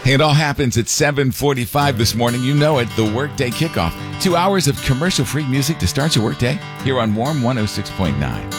It all happens at 7:45 this morning. You know it, the Workday Kickoff. 2 hours of commercial-free music to start your workday here on Warm 106.9.